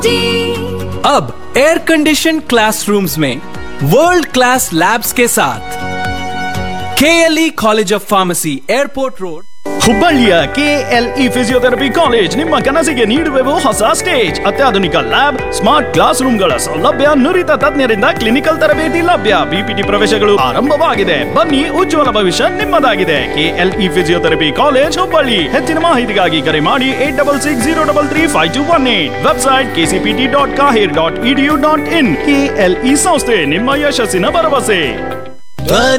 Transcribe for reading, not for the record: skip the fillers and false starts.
अब air condition classrooms में world class labs के साथ KLE college of pharmacy airport road ಹುಬ್ಬಳ್ಳಿಯ KLE ಫಿಸಿಯೋಥೆರಪಿ ಕಾಲೇಜ್ ನಿಮ್ಮ ಕನಸಿಗೆ ನೀಡುವೆವು ಹೊಸ ಸ್ಟೇಜ್. ಅತ್ಯಾಧುನಿಕ ಲ್ಯಾಬ್, ಸ್ಮಾರ್ಟ್ ಕ್ಲಾಸ್ ರೂಮ್ಗಳ ಸೌಲಭ್ಯ, ನುರಿತ ತಜ್ಞರಿಂದ ಕ್ಲಿನಿಕಲ್ ತರಬೇತಿ ಲಭ್ಯ. BPT ಪ್ರವೇಶಗಳು ಆರಂಭವಾಗಿದೆ. ಬನ್ನಿ, ಉಜ್ವಲ ಭವಿಷ್ಯ ನಿಮ್ಮದಾಗಿದೆ. KLE physiotherapy college Hubballi. ಹೆಚ್ಚಿನ ಮಾಹಿತಿಗಾಗಿ ಕರೆ ಮಾಡಿ 8660335218. Website kcpt.kahir.edu.in. KLE ಸಂಸ್ಥೆ ನಿಮ್ಮ ಯಶಸ್ಸಿನ ಭರವಸೆ.